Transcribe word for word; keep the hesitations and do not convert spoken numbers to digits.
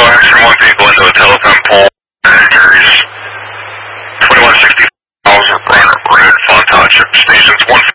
action one vehicle into a telephone pole. Managers twenty-one sixty Bronner Road, Font Township, stations one